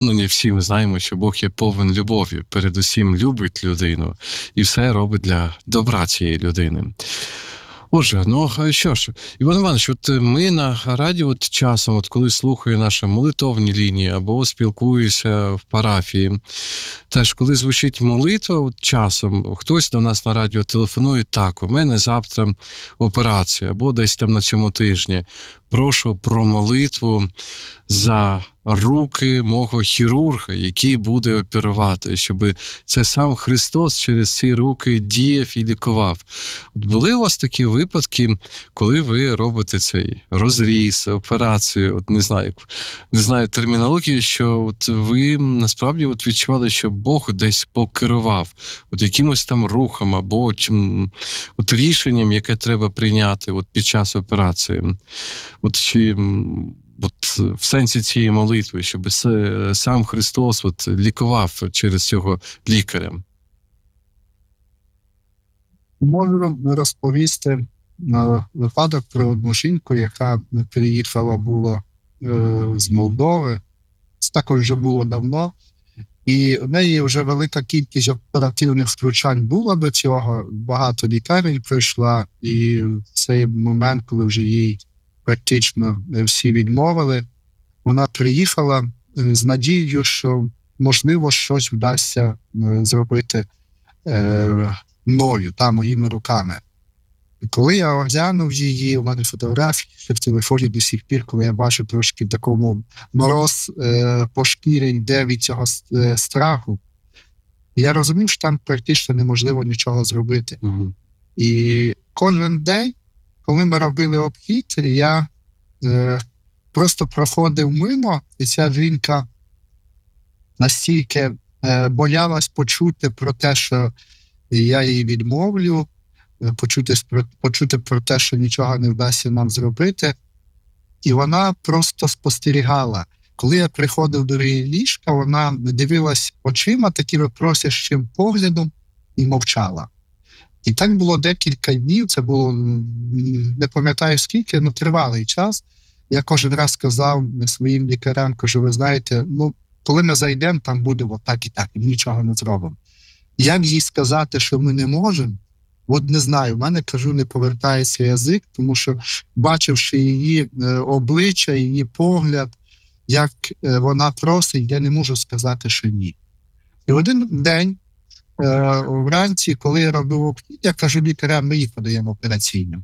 Ну, не всі ми знаємо, що Бог є повен любові, передусім любить людину і все робить для добра цієї людини. Отже, ну що ж, Іван Іванович, ми на радіо часом, коли слухаю наші молитовні лінії або спілкуюся в парафії, теж коли звучить молитва, часом хтось до нас на радіо телефонує: так, у мене завтра операція, або десь там на цьому тижні. Прошу про молитву за руки мого хірурга, який буде оперувати, щоб це сам Христос через ці руки діяв і лікував. Були у вас такі випадки, коли ви робите цей розріз, операцію, не знаю термінологію, що ви насправді відчували, що Бог десь покерував якимось там рухом або рішенням, яке треба прийняти під час операції. Чи в сенсі цієї молитви, щоб сам Христос лікував через цього лікаря? Можу розповісти випадок про одну жінку, яка приїхала з Молдови. Це також вже було давно. І в неї вже велика кількість оперативних втручань була до цього. Багато лікарень пройшла. І в цей момент, коли вже їй практично всі відмовили, вона приїхала з надією, що, можливо, щось вдасться зробити мною, моїми руками. І коли я оглянув її, у мене фотографії в телефоні до сих пір, коли я бачу трошки такому мороз по шкірі йде від цього страху, я розумів, що там практично неможливо нічого зробити. І кожен день, коли ми робили обхід, я просто проходив мимо, і ця жінка настільки боялась почути про те, що я їй відмовлю, почути про те, що нічого не вдасться нам зробити. І вона просто спостерігала. Коли я приходив до її ліжка, вона дивилась очима, таким просящим поглядом, і мовчала. І так було декілька днів, це було, не пам'ятаю скільки, але тривалий час. Я кожен раз сказав своїм лікарям, кажу, ви знаєте, коли ми зайдемо, там буде отак і так, і нічого не зробимо. Як їй сказати, що ми не можемо? Не знаю, в мене, кажу, не повертається язик, тому що, бачивши її обличчя, її погляд, як вона просить, я не можу сказати, що ні. І один день, вранці, коли я робив обхід, я кажу лікарям, ми їх подаємо операційно.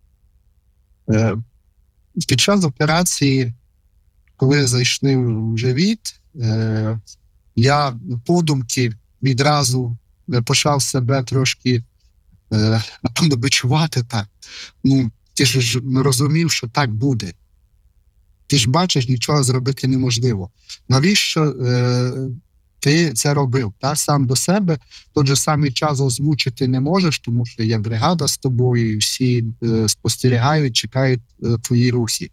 Під час операції, коли зайшли в живіт, я подумки відразу почав себе трошки, напевно, бичувати так. Ти ж розумів, що так буде. Ти ж бачиш, нічого зробити неможливо. Навіщо ти це робив? Сам до себе в той же самий час озвучити не можеш, тому що є бригада з тобою, і всі спостерігають, чекають твої рухи.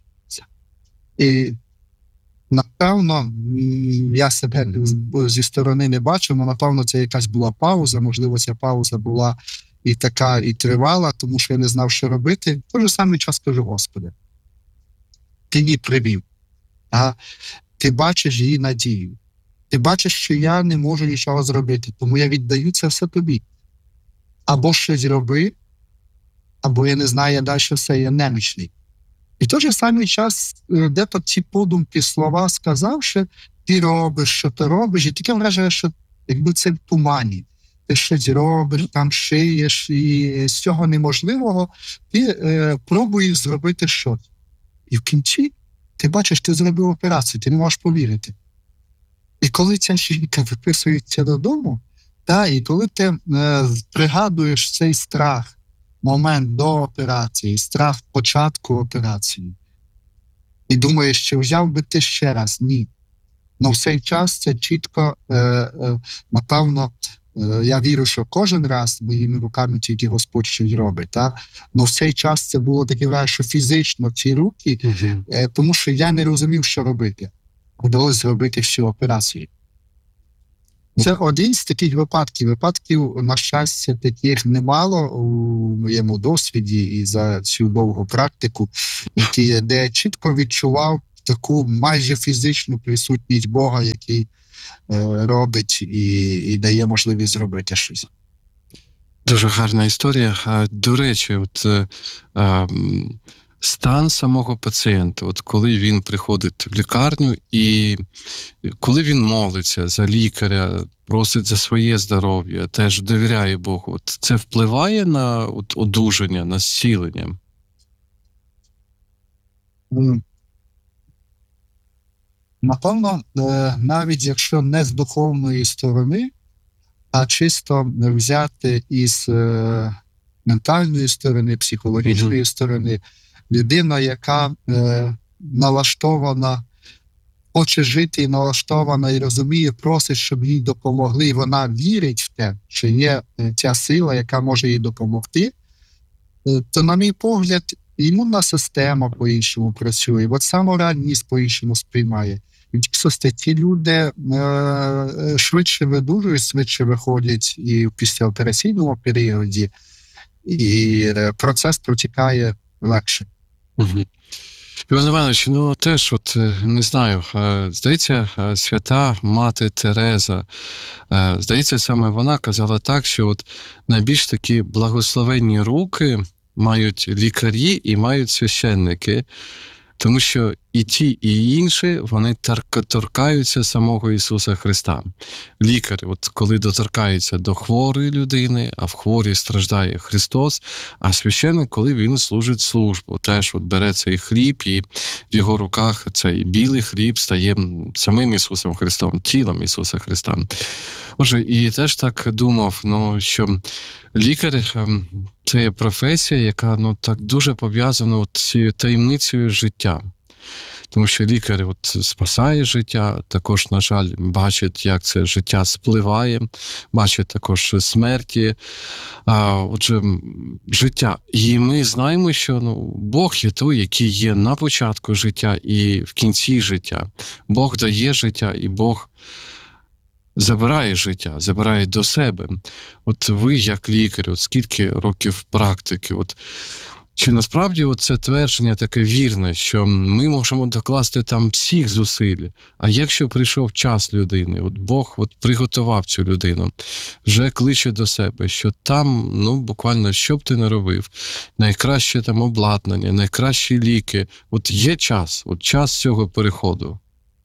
І напевно, я себе зі сторони не бачив, але напевно це якась була пауза, можливо, ця пауза була і така, і тривала, тому що я не знав, що робити. В той же самий час кажу, Господи, ти її привів, ти бачиш її надію, ти бачиш, що я не можу нічого зробити, тому я віддаю це все тобі. Або щось роби, або я не знаю, я далі все, я немічний. І в той же самий час, де-то ці подумки, слова сказав, що ти робиш, що ти робиш, і таке враження, що якби це в тумані. Ти щось робиш, там шиєш, і з цього неможливого ти пробуєш зробити щось. І в кінці ти бачиш, ти зробив операцію, ти не можеш повірити. І коли ця жінка виписується додому, і коли ти пригадуєш цей страх, момент до операції, страх початку операції, і думаєш, чи взяв би ти ще раз? Ні. Но в цей час це чітко, напевно, я вірю, що кожен раз моїми руками тільки Господь щось робить. Но в цей час це було таке враження, що фізично ці руки, тому що я не розумів, що робити. Вдалося зробити всю операцію. Це один з таких випадків. Випадків, на щастя, таких немало у моєму досвіді і за цю довгу практику, де я чітко відчував таку майже фізичну присутність Бога, який робить і дає можливість зробити щось. Дуже гарна історія. До речі, стан самого пацієнта, от коли він приходить в лікарню і коли він молиться за лікаря, просить за своє здоров'я, теж довіряє Богу, от це впливає на одужання, на зцілення? Напевно, навіть якщо не з духовної сторони, а чисто взяти із ментальної сторони, психологічної сторони, людина, яка налаштована, хоче жити і налаштована, і розуміє, просить, щоб їй допомогли, і вона вірить в те, що є ця сила, яка може їй допомогти, то, на мій погляд, імунна система по-іншому працює, от саморанність по-іншому сприймає. В дійсності ті люди швидше видужують, швидше виходять і в післяопераційному періоді, і процес протікає легше. Угу. Іван Іванович, теж, не знаю, здається, свята мати Тереза, здається, саме вона казала так, що найбільш такі благословенні руки мають лікарі і мають священники, тому що і ті, і інші, вони торкаються самого Ісуса Христа. Лікар, коли доторкається до хворої людини, а в хворій страждає Христос, а священник, коли він служить службу, теж бере цей хліб, і в його руках цей білий хліб стає самим Ісусом Христом, тілом Ісуса Христа. Отже, і теж так думав, що лікар – це є професія, яка так дуже пов'язана з цією таємницею життя. Тому що лікар спасає життя, також, на жаль, бачить, як це життя спливає, бачить також смерті, отже, життя. І ми знаємо, що Бог є той, який є на початку життя і в кінці життя. Бог дає життя, і Бог забирає життя, забирає до себе. Ви, як лікар, скільки років практики, чи насправді це твердження таке вірне, що ми можемо докласти там всіх зусиль, а якщо прийшов час людини, Бог приготував цю людину, вже кличе до себе, що там, буквально, що б ти не робив, найкраще там обладнання, найкращі ліки, є час, час цього переходу.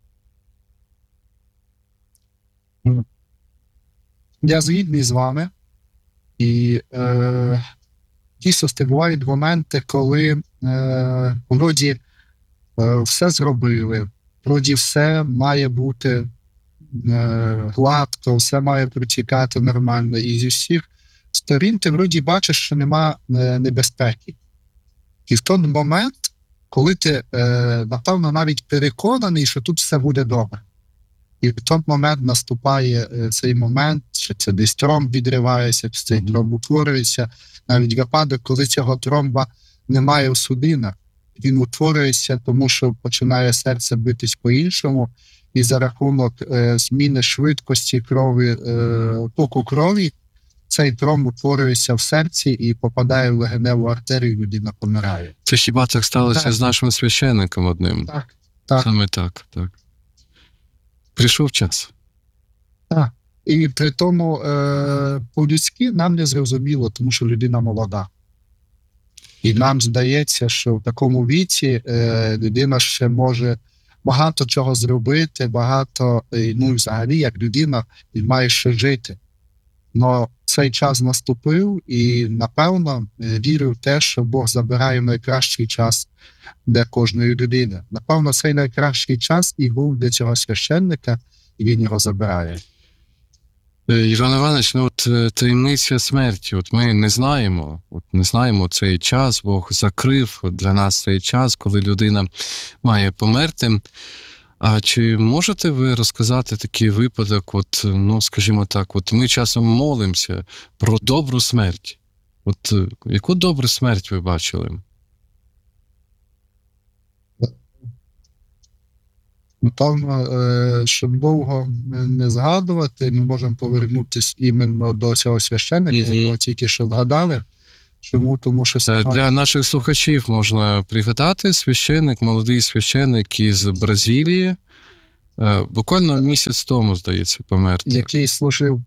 Я згідний з вами, і дійсно бувають моменти, коли вроді все зробили, вроді все має бути гладко, все має протікати нормально, і зі всіх сторін ти вроді бачиш, що нема небезпеки. І в той момент, коли ти, напевно, навіть переконаний, що тут все буде добре. І в той момент наступає цей момент, що це десь тромб відривається, чи цей тромб утворюється. Навіть випадок, коли цього тромба немає в судинах, він утворюється, тому що починає серце битись по-іншому, і за рахунок зміни швидкості крові, току крові, цей тромб утворюється в серці і попадає в легеневу артерію, людина помирає. Це хіба так сталося Так. з нашим священником одним? Так. Саме так. Прийшов час. Так. І при тому по-людськи нам не зрозуміло, тому що людина молода. І нам здається, що в такому віці людина ще може багато чого зробити, багато, взагалі, як людина, він має ще жити. Но цей час наступив, і, напевно, вірю в те, що Бог забирає найкращий час для кожної людини. Напевно, цей найкращий час і був для цього священника, і він його забирає. Іван Іванович, таємниця смерті, ми не знаємо цей час, Бог закрив для нас цей час, коли людина має померти. А чи можете ви розказати такий випадок, скажімо так, ми часом молимося про добру смерть. Яку добру смерть ви бачили? Напевно, щоб довго не згадувати, ми можемо повернутися іменно до цього священника, якого тільки що згадали, Чому? Тому що Для наших слухачів можна пригадати священник, молодий священник із Бразилії, буквально місяць тому, здається, помер. який служив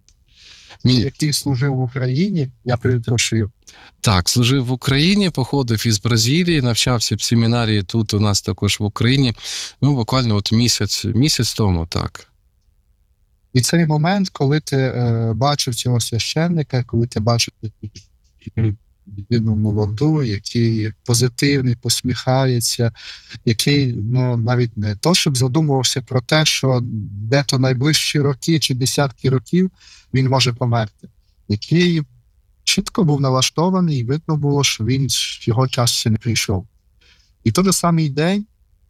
в Україні, я перепрошую. Так, служив в Україні, походив із Бразилії, навчався в семінарії тут у нас також в Україні. Ну, буквально от місяць тому, так. І цей момент, коли ти бачив цього священника, коли ти бачив людину молоду, який позитивний, посміхається, який навіть не то, щоб задумувався про те, що де-то найближчі роки чи десятки років він може померти, який чітко був налаштований, і видно було, що його час ще не прийшов. І той же самий день,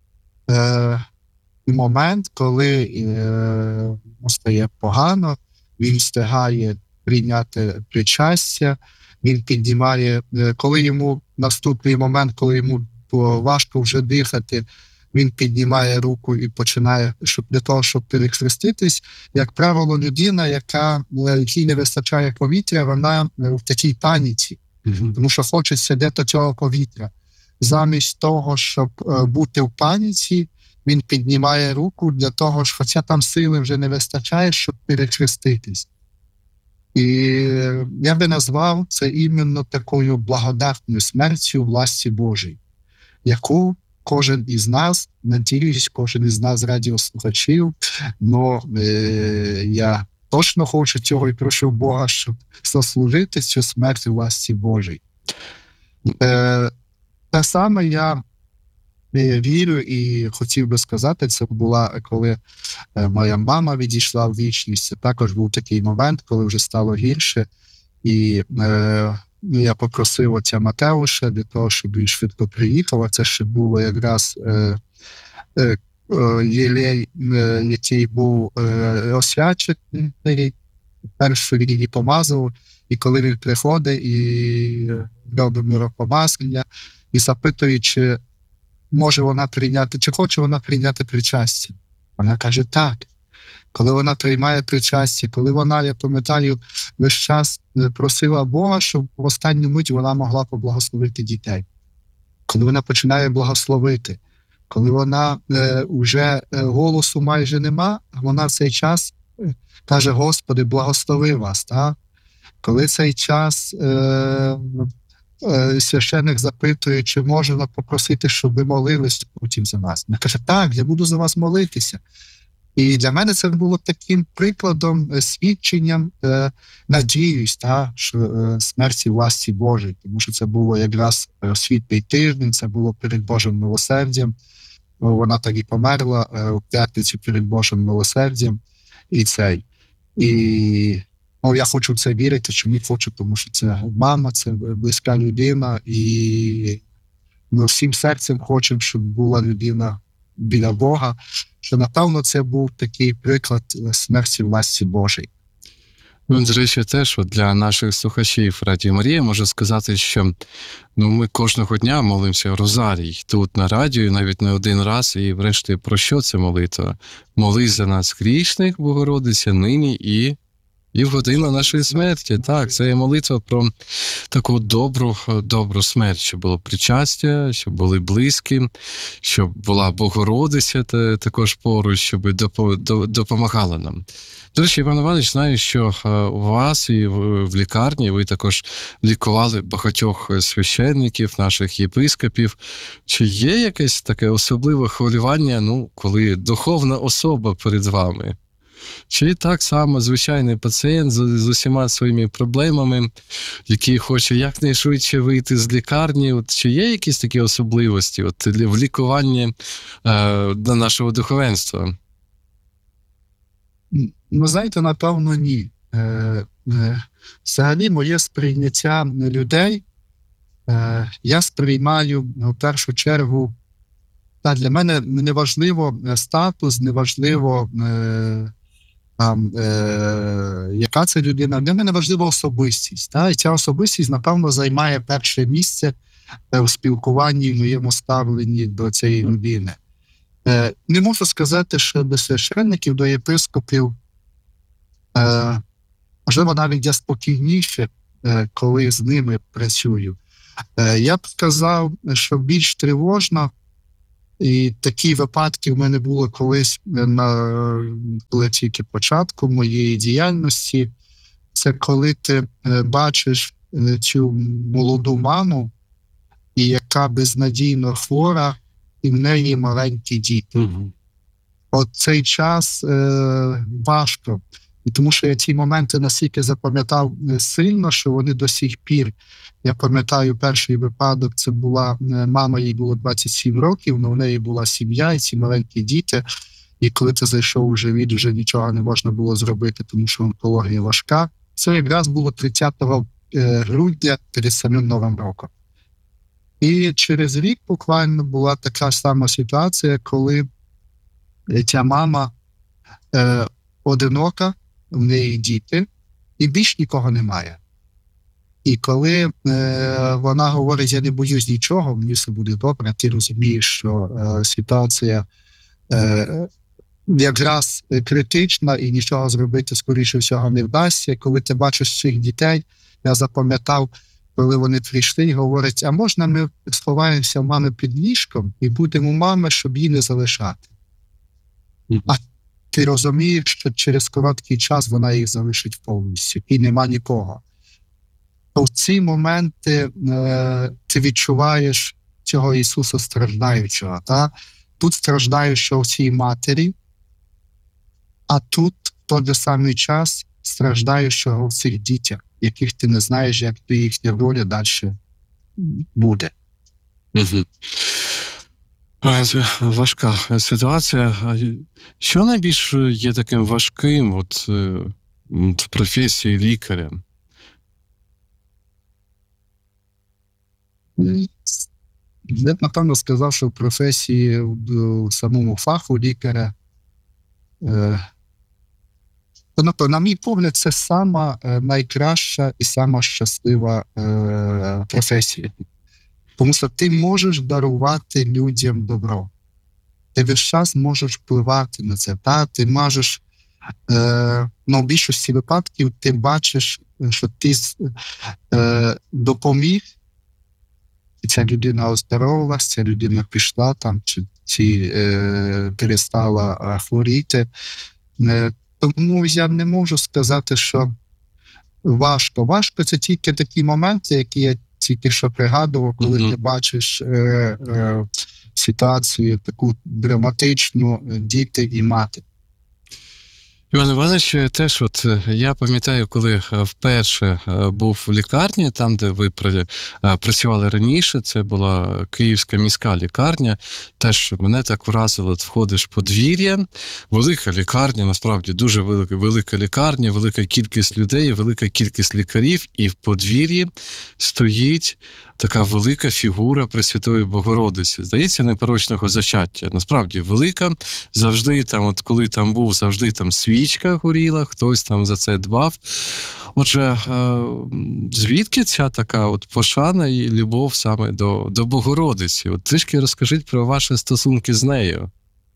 момент, коли йому стає погано, він встигає прийняти причастя, він піднімає, коли йому наступний момент, коли йому важко вже дихати, він піднімає руку і починає, для того, щоб перехреститись. Як правило, людина, якій не вистачає повітря, вона в такій паніці, тому що хочеться де-то цього повітря. Замість того, щоб бути в паніці, він піднімає руку для того, хоча там сили вже не вистачає, щоб перехреститись. І я би назвав це іменно такою благодатною смертю власті Божій, яку кожен із нас, надіюсь, кожен із нас радіослухачів, я точно хочу цього і прошу Бога, щоб заслужити цю смерть власті Божій. Те саме я вірю і хотів би сказати, це була, коли моя мама відійшла в вічність. Це також був такий момент, коли вже стало гірше. І я попросив отця Матеуша для того, щоб він швидко приїхав. А це ще було якраз єлей, який був освячений, перший він її помазав. І коли він приходить і робить миропомазання, і запитує, чи може вона прийняти, чи хоче вона прийняти причастя. Вона каже, так. Коли вона приймає причастя, коли вона, я пам'ятаю, весь час просила Бога, щоб в останню мить вона могла поблагословити дітей. Коли вона починає благословити, коли вона вже голосу майже нема, вона в цей час каже, Господи, благослови вас. Так? Коли цей час священник запитує, чи можна попросити, щоб ви молились потім за нас. Вона каже, так, я буду за вас молитися. І для мене це було таким прикладом, свідченням, надіюсь, що смерті власті Божої, тому що це було якраз світлий тиждень, це було перед Божим милосердям. Вона так і померла у п'ятницю перед Божим милосердям. І я хочу в це вірити, чому хочу, тому що це мама, це близька людина, і ми всім серцем хочемо, щоб була людина біля Бога, що, напевно, це був такий приклад смерті власті Божої. До речі, теж для наших слухачів Радіо Марія можу сказати, що ми кожного дня молимося Розарій тут на радіо, навіть не один раз, і врешті про що це молитва? Молись за нас грішних, Богородиця, нині і в годину нашої смерті. Так, це є молитва про таку добру смерть, щоб було причастя, щоб були близькі, щоб була Богородиця також поруч, щоб допомагала нам. До речі, Іван Іванович, знаю, що у вас і в лікарні ви також лікували багатьох священників, наших єпископів. Чи є якесь таке особливе хвилювання, коли духовна особа перед вами? Чи так само звичайний пацієнт з усіма своїми проблемами, який хоче якнайшвидше вийти з лікарні? Чи є якісь такі особливості в лікуванні до нашого духовенства? Знаєте, напевно, ні. Взагалі, моє сприйняття людей, я сприймаю в першу чергу, для мене неважливо статус, неважливо яка це людина, для мене важлива особистість. І ця особистість, напевно, займає перше місце в спілкуванні, в моєму ставленні до цієї людини. Не можу сказати, що до священників, до єпископів, можливо, навіть я спокійніше коли з ними працюю. Я б сказав, що більш тривожно, і такі випадки в мене були колись коли тільки початку моєї діяльності. Це коли ти бачиш цю молоду маму, і яка безнадійно хвора, і в неї маленькі діти. От цей час важко. І тому що я ці моменти настільки запам'ятав сильно, що вони до сих пір. Я пам'ятаю, перший випадок, це була мама, їй було 27 років, але в неї була сім'я і ці маленькі діти. І коли ти зайшов у живіт, вже нічого не можна було зробити, тому що онкологія важка. Це якраз було 30 грудня перед самим Новим роком. І через рік буквально була така сама ситуація, коли ця мама одинока, в неї діти, і більш нікого немає. І коли вона говорить, я не боюсь нічого, мені все буде добре, ти розумієш, що ситуація якраз критична і нічого зробити, скоріше всього, не вдасться. Коли ти бачиш цих дітей, я запам'ятав, коли вони прийшли і говорять, а можна ми сховаємося в мами під ліжком і будемо у мами, щоб її не залишати. А ти розумієш, що через короткий час вона їх залишить повністю, і нема нікого. То в ці моменти ти відчуваєш цього Ісуса страждаючого. Та? Тут страждаючого в цій матері, а тут в той же самий час страждаючого в цих дітях, яких ти не знаєш, як їхня доля далі буде. Важка ситуація. Що найбільш є таким важким в професії лікаря? Я б, напевно, сказав, що в професії, в самому фаху лікаря, на мій погляд, це сама найкраща і сама щаслива професія. Тому що ти можеш дарувати людям добро. Ти весь час можеш впливати на це. Та? Ти можеш, в більшості випадків ти бачиш, що ти допоміг, і ця людина оздоровилась, ця людина пішла там, чи перестала хворіти. Тому я не можу сказати, що важко. Важко – це тільки такі моменти, які я тільки що пригадував, коли ти бачиш ситуацію таку драматичну, діти і мати. Іван Іванович, теж я пам'ятаю, коли вперше був в лікарні, там, де ви працювали раніше, це була Київська міська лікарня, теж мене так вразило, входиш в подвір'я, велика лікарня, насправді дуже велика лікарня, велика кількість людей, велика кількість лікарів, і в подвір'ї стоїть така велика фігура Пресвятої Богородиці. Здається, непорочного зачаття. Насправді велика, завжди там, коли там був, завжди там свічка горіла, хтось там за це дбав. Отже, звідки ця така пошана і любов саме до Богородиці? Трішки розкажіть про ваші стосунки з нею.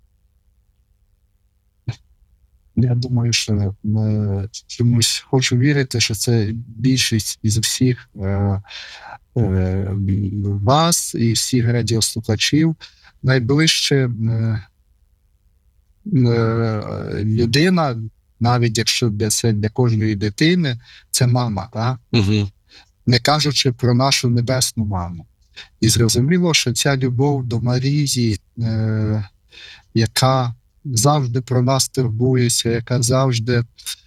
Я думаю, що чомусь хочу вірити, що це більшість із всіх вас і всіх радіослухачів. Найближче людина, навіть якщо це для кожної дитини, це мама, так? Не кажучи про нашу небесну маму. І зрозуміло, що ця любов до Марії, яка завжди про нас турбується, яка завжди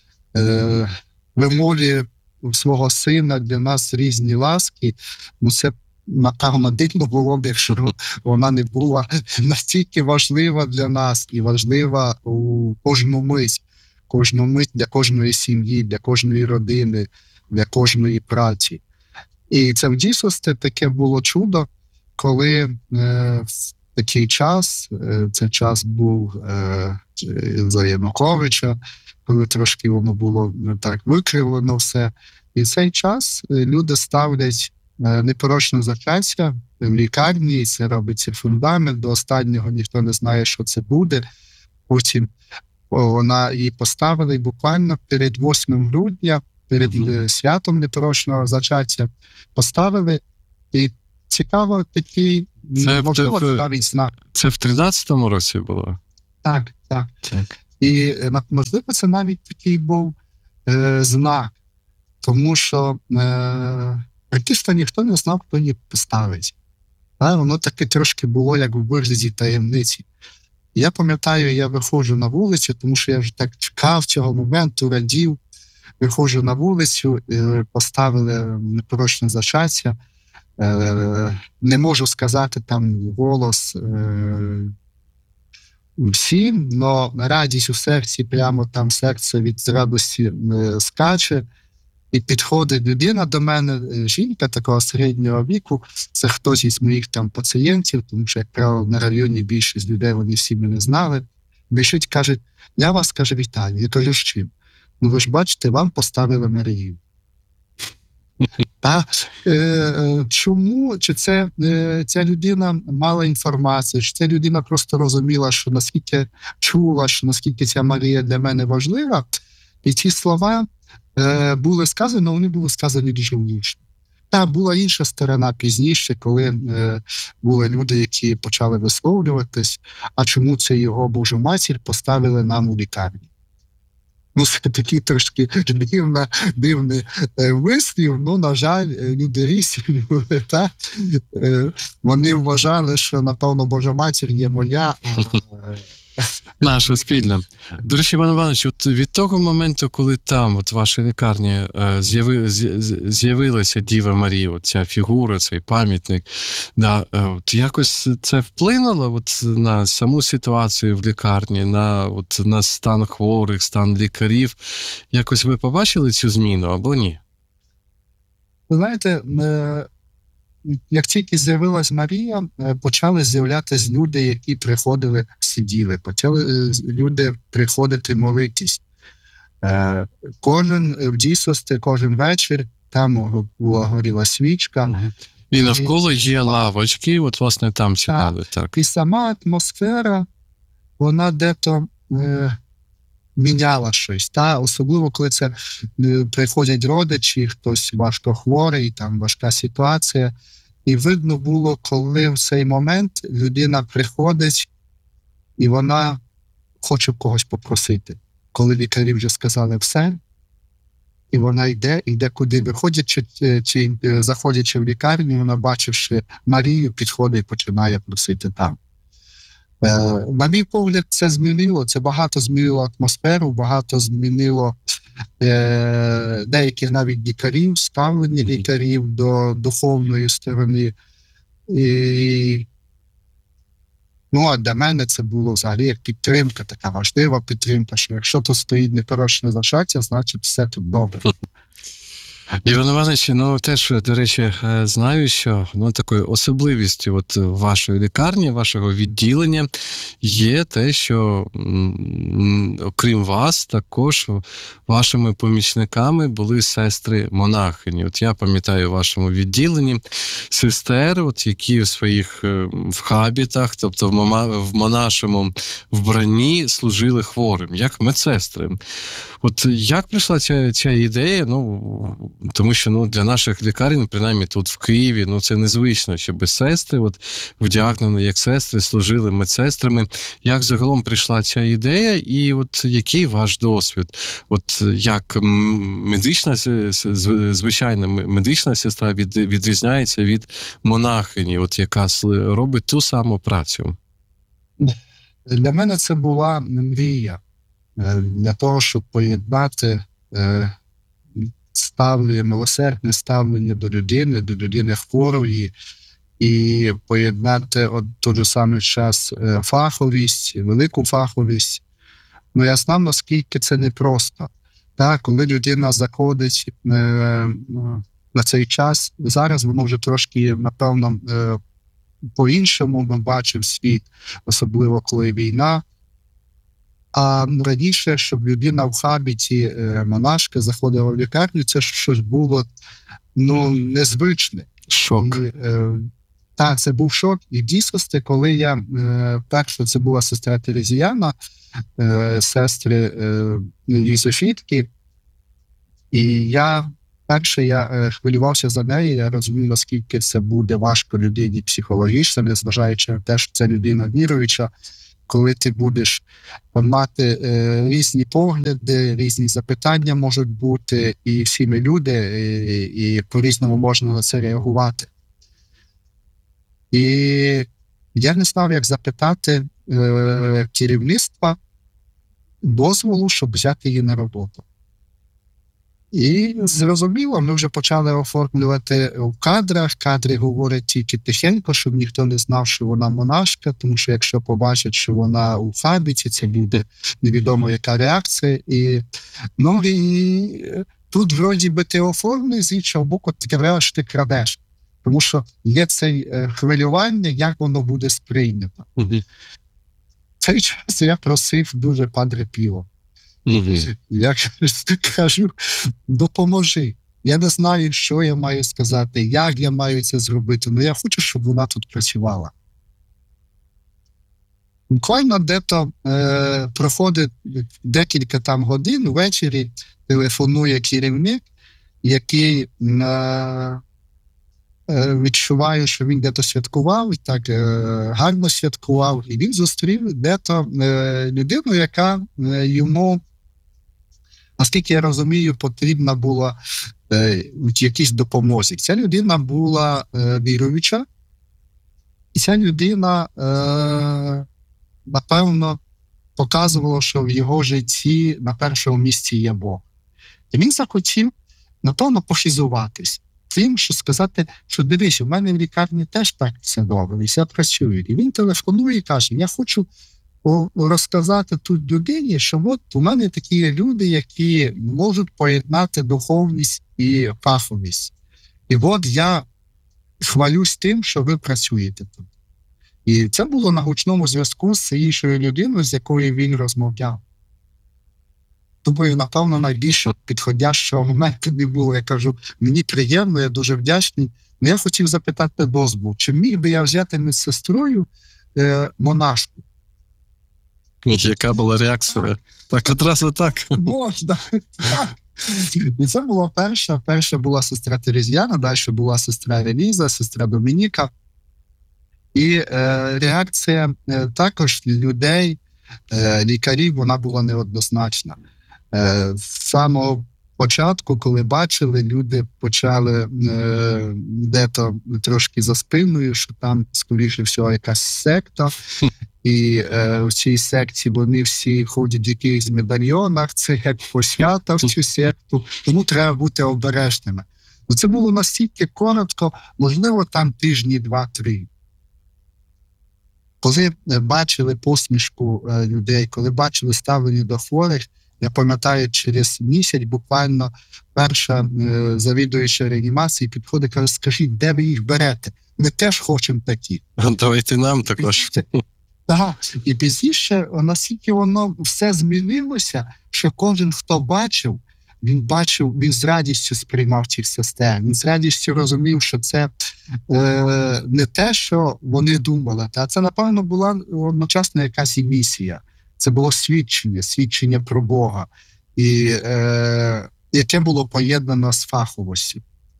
вимолює свого сина для нас різні ласки, це, напевно, дивно було б, якщо вона не була настільки важлива для нас і важлива у кожну мить для кожної сім'ї, для кожної родини, для кожної праці. І це в дійсності таке було чудо, коли в такий час, це час був за Януковича, коли трошки воно було так викривлено все. І цей час люди ставлять непорочне зачаття в лікарні, і це робиться фундамент, до останнього ніхто не знає, що це буде. Потім вона її поставили, і буквально перед 8 грудня перед святом непорочного зачаття поставили. І цікаво такий, Це можливо, в- навіть знак. Це в 13-му році було? Так, так. Так. І можливо, це навіть такий був знак, тому що артиста ніхто не знав, хто її поставить. Воно таке трошки було, як у вигляді таємниці. Я пам'ятаю, я виходжу на вулицю, тому що я вже так чекав цього моменту, радів. Виходжу на вулицю, поставили непорочне зачаття. Не можу сказати там голос всім, але радість у серці, прямо там серце від радості скаче. І підходить людина до мене, жінка такого середнього віку, це хтось із моїх там пацієнтів, тому що, як правило, на районі більшість людей, вони всі мене знали. Біжить, каже, я вас, каже, вітаю. Я кажу, з чим? Ну, ви ж бачите, вам поставили Марію. Чому? Чи це ця людина мала інформацію, чи ця людина просто розуміла, що наскільки чула, що наскільки ця Марія для мене важлива, і ці слова були сказані, але вони були сказані дуже влучно. Та була інша сторона пізніше, коли були люди, які почали висловлюватись, а чому це його Божу матір поставили нам у лікарні. Ну, це такий трошки дивний вислів, ну, на жаль, люди різні були, так? Вони вважали, що, напевно, Божа матір є моя, Наша спільна. До речі, Іван Іванович, от від того моменту, коли там, от в вашій лікарні, з'явилася Діва Марія, от ця фігура, цей пам'ятник, от якось це вплинуло от на саму ситуацію в лікарні, на стан хворих, стан лікарів. Якось ви побачили цю зміну або ні? Ви знаєте, як тільки з'явилась Марія, почали з'являтися люди, які приходили, сиділи, почали люди приходити молитись. Кожен в дійсності, кожен вечір, там горіла свічка. І навколо є лавочки, от власне там сідали. Так. І сама атмосфера, вона дето міняла щось. Особливо, коли це приходять родичі, хтось важко хворий, там важка ситуація. І видно було, коли в цей момент людина приходить, і вона хоче когось попросити. Коли лікарі вже сказали все, і вона йде куди. Виходячи чи заходячи в лікарню, вона, бачивши Марію, підходить і починає просити там. На мій погляд, це змінило. Це багато змінило атмосферу, багато змінило деяких навіть лікарів, ставлення лікарів до духовної сторони. А для мене це було взагалі як підтримка, така важлива підтримка, що якщо тут стоїть непорочне зачаття, значить все тут добре. Іван Іванович, теж, до речі, знаю, що такою особливістю от вашої лікарні, вашого відділення є те, що окрім вас, також вашими помічниками були сестри-монахині. От я пам'ятаю в вашому відділенні сестер, от які в своїх в хабітах, тобто в монашому вбранні служили хворим, як медсестри. От як прийшла ця ідея? Тому що для наших лікарень, принаймні тут в Києві, це незвично, щоб сестри, вдягнені як сестри, служили медсестрами. Як загалом прийшла ця ідея і от який ваш досвід? От як звичайна медична сестра відрізняється від монахині, от яка робить ту саму працю? Для мене це була мрія. Для того, щоб поєднати милосердне ставлення до людини хворої, і поєднати в той же самий час фаховість, велику фаховість. Я знав, наскільки це непросто. Коли людина заходить на цей час, зараз воно вже трошки, напевно, по-іншому ми бачимо світ, особливо коли війна. А раніше, щоб людина в хабіті монашка заходила в лікарню, це щось було незвичне. Шок. Так, це був шок. І в дійсності, коли я перше, це була сестра Терезіяна, сестри Юзефітки, І я хвилювався за неї, я розумію, наскільки це буде важко людині психологічно, незважаючи на те, що це людина віруюча, коли ти будеш мати різні погляди, різні запитання можуть бути, і всі ми люди, і по-різному можна на це реагувати. І я не знав, як запитати керівництва дозволу, щоб взяти її на роботу. І зрозуміло, ми вже почали оформлювати в кадрах. Кадри говорять тільки тихенько, щоб ніхто не знав, що вона монашка, тому що якщо побачать, що вона у хабіті, це буде невідомо яка реакція. І тут вроді би ти оформлюєш, з іншого боку, ти кажеш, ти крадеш. Тому що є це хвилювання, як воно буде сприйнято. В цей час я просив дуже Падре Піо. Я кажу, допоможи. Я не знаю, що я маю сказати, як я маю це зробити, але я хочу, щоб вона тут працювала. Буквально дето проходить декілька там годин, ввечері телефонує керівник, який відчуває, що він дето святкував, і так гарно святкував, і він зустрів дето людину, яка йому, наскільки я розумію, потрібна була в якійсь допомозі. Ця людина була віруюча, і ця людина, напевно, показувала, що в його житті на першому місці є Бог. І він захотів, напевно, похизуватись тим, що сказати, що дивись, у мене в лікарні теж так все добре, і все працює. І він телефонує і каже, я хочу розказати тут людині, що от у мене такі люди, які можуть поєднати духовність і фаховість. І от я хвалюсь тим, що ви працюєте тут. І це було на гучному зв'язку з іншою людиною, з якою він розмовляв. Думаю, напевно, найбільш підходящого моменту не було. Я кажу, мені приємно, я дуже вдячний. Але я хотів запитати дозволу, чи міг би я взяти медсестрою монашку? Яка була реакція? Так, одразу так. Можна. І це була перша. Перша була сестра Терезіяна, далі була сестра Реліза, сестра Домініка. І реакція також людей, лікарів, вона була неоднозначна. З самого початку, коли бачили, люди почали дето трошки за спиною, що там, скоріше всього, якась секта. І в цій секті вони всі ходять в якихось медальйонах, це як посвята в цю секту, тому треба бути обережними. Це було настільки коротко, можливо, там тижні 2-3. Коли бачили посмішку людей, коли бачили ставлення до хворих, я пам'ятаю, через місяць буквально перша завідуюча реанімації підходить і каже, скажіть, де ви їх берете? Ми теж хочемо такі. Давайте нам також. Так, і пізніше, наскільки воно все змінилося, що кожен, хто бачив, він з радістю сприймав цих сестер, він з радістю розумів, що це не те, що вони думали, а це, напевно, була одночасно якась і місія. Це було свідчення про Бога, і яке було поєднано з фаховістю.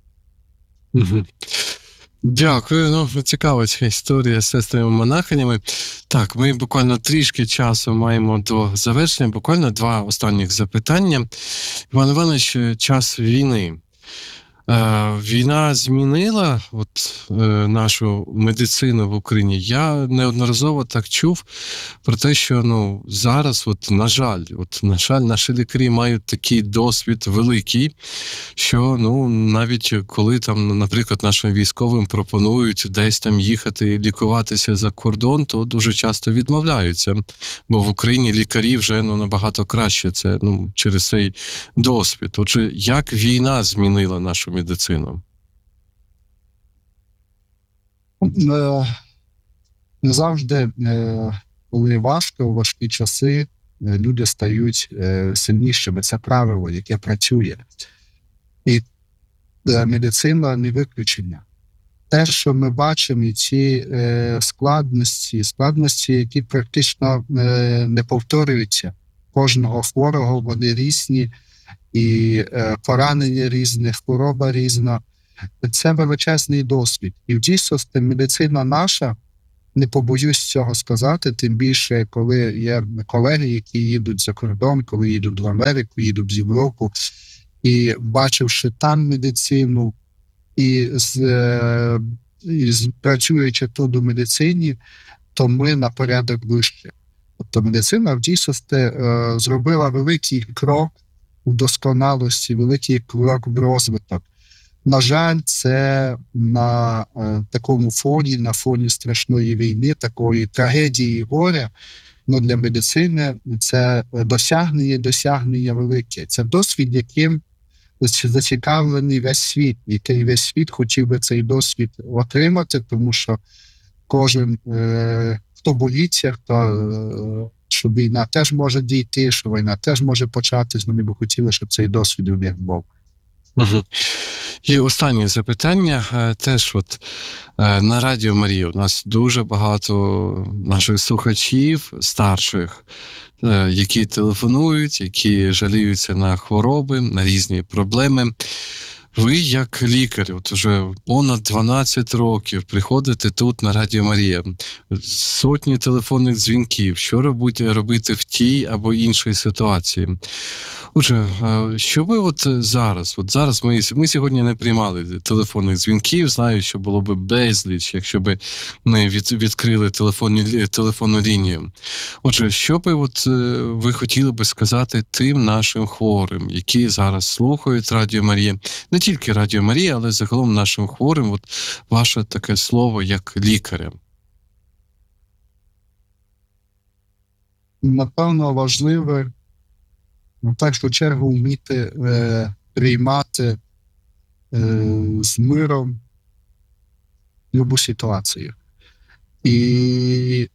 Дякую. Цікава ця історія з сестрами-монахинями. Так, ми буквально трішки часу маємо до завершення. Буквально 2 останніх запитання. Іван Іванович, час війни. Війна змінила нашу медицину в Україні. Я неодноразово так чув про те, що зараз, на жаль, наші лікарі мають такий досвід великий, що навіть коли там, наприклад, нашим військовим пропонують десь там їхати лікуватися за кордон, то дуже часто відмовляються, бо в Україні лікарі вже набагато краще. Це через цей досвід. Отже, як війна змінила нашу медицину? Не завжди, коли важко, у важкі часи, люди стають сильнішими. Це правило, яке працює. І медицина не виключення. Те, що ми бачимо, ці складності, які практично не повторюються. Кожного хворого вони різні. і поранення різне, хвороба різна. Це величезний досвід. І в дійсності медицина наша, не побоюсь цього сказати, тим більше, коли є колеги, які їдуть за кордон, коли їдуть в Америку, їдуть в Європу, і бачивши там медицину, працюючи тут у медицині, то ми на порядок вище. Тобто медицина в дійсності зробила великий крок у досконалості, великий крок в розвиток. На жаль, це на такому фоні, на фоні страшної війни, такої трагедії і горя, но для медицини це досягнення велике. Це досвід, яким зацікавлений весь світ, який весь світ хотів би цей досвід отримати, тому що кожен, хто боїться, що війна теж може дійти, що війна теж може початись, вони б хотіли, щоб цей досвід у них був. Угу. І останнє запитання. Теж на Радіо Марія у нас дуже багато наших слухачів, старших, які телефонують, які жаліються на хвороби, на різні проблеми. Ви, як лікар, вже понад 12 років приходите тут на Радіо Марія, сотні телефонних дзвінків, що робити в тій або іншій ситуації. Отже, що ви зараз ми сьогодні не приймали телефонних дзвінків, знаю, що було б безліч, якщо б ми відкрили телефонну лінію. Отже, що би ви хотіли би сказати тим нашим хворим, які зараз слухають Радіо Марія, не тільки Радіо Марія, але загалом нашим хворим, ваше таке слово як лікаря? Напевно, важливо в першу чергу вміти приймати з миром любу ситуацію. І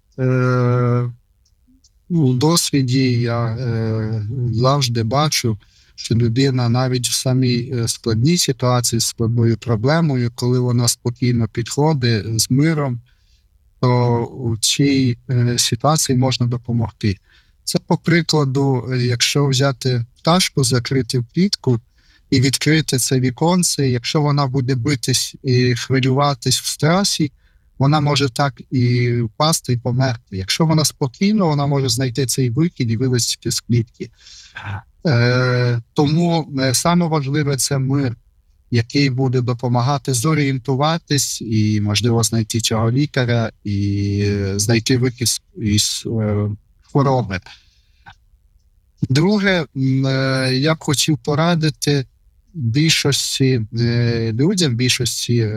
у досвіді я завжди бачу, що людина навіть в самій складній ситуації, з складною проблемою, коли вона спокійно підходить з миром, то у цій ситуації можна допомогти. Це, по прикладу, якщо взяти пташку, закрити в клітку і відкрити це віконце, якщо вона буде битись і хвилюватись в стресі, вона може так і впасти, і померти. Якщо вона спокійна, вона може знайти цей вихід і вилізти з клітки. Тому саме важливе – це мир, який буде допомагати зорієнтуватись і, можливо, знайти цього лікаря і знайти вихід із хвороби. Друге, я б хотів порадити більшості людям, більшості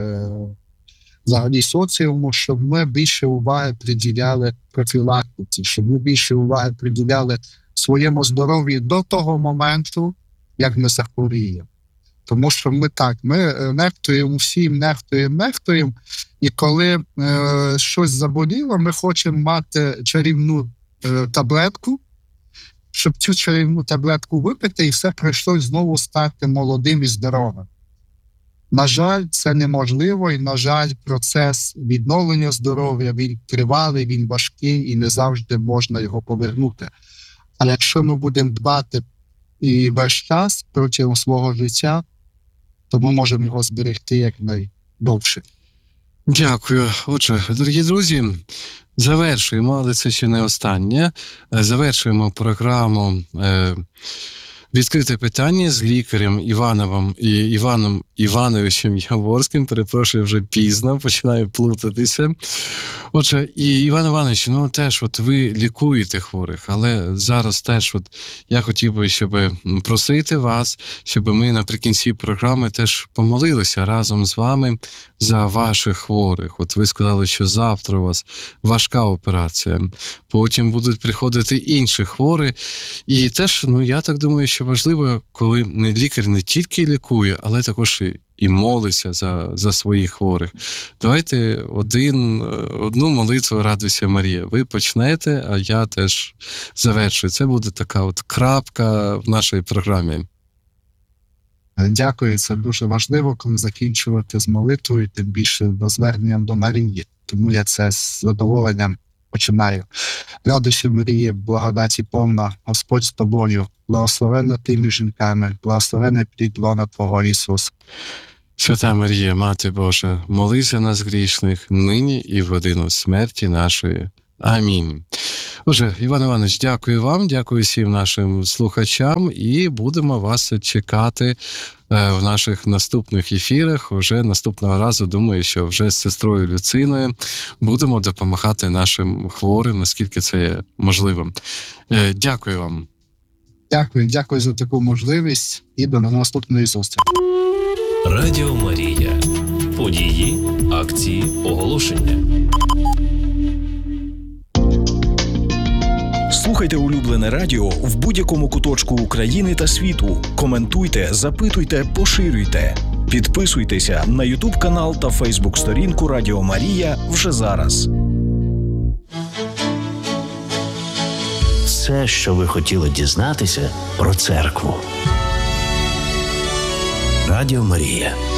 взагалі соціуму, щоб ми більше уваги приділяли профілактиці, щоб ми більше уваги приділяли своєму здоров'ю до того моменту, як ми захворіємо. Тому що ми нехтуємо всім, нехтуємо, і коли щось заболіло, ми хочемо мати чарівну таблетку, щоб цю чарівну таблетку випити, і все прийшло знову стати молодим і здоровим. На жаль, це неможливо, і, на жаль, процес відновлення здоров'я, він тривалий, він важкий, і не завжди можна його повернути. Але якщо ми будемо дбати і весь час протягом свого життя, то ми можемо його зберегти якнайдовше. Дякую. Отже, дорогі друзі, завершуємо, але це ще не останнє. Завершуємо програму «Відкрите питання» з лікарем Іваном Івановичем Яворським. Перепрошую, вже пізно, починаю плутатися. Отже, і Іван Іванович, теж ви лікуєте хворих, але зараз теж я хотів би, щоб просити вас, щоб ми наприкінці програми теж помолилися разом з вами за ваших хворих. Ви сказали, що завтра у вас важка операція, потім будуть приходити інші хворі. І теж, я так думаю, що важливо, коли лікар не тільки лікує, але також і молиться за своїх хворих. Давайте одну молитву «Радуйся, Марія». Ви почнете, а я теж завершую. Це буде така крапка в нашій програмі. Дякую, це дуже важливо, коли закінчувати з молитвою, тим більше до зверненням до Марії. Тому я це з задоволенням починаю. Радуйся, Марія, благодаті повна, Господь з тобою, благословенна ти між жінками, благословенний плід лона Твого Ісус. Свята Марія, Мати Божа, молись за нас грішних, нині і в годину смерті нашої. Амінь. Отже, Іван Іванович, дякую вам, дякую всім нашим слухачам, і будемо вас чекати в наших наступних ефірах. Уже наступного разу, думаю, що вже з сестрою Люциною будемо допомагати нашим хворим, наскільки це є можливим. Дякую вам. Дякую за таку можливість і до наступної зустрічі. Радіо Марія. Події, акції, оголошення. Слухайте улюблене радіо в будь-якому куточку України та світу. Коментуйте, запитуйте, поширюйте. Підписуйтеся на YouTube канал та Facebook сторінку Радіо Марія вже зараз. Все, що ви хотіли дізнатися про церкву. Радіо Марія.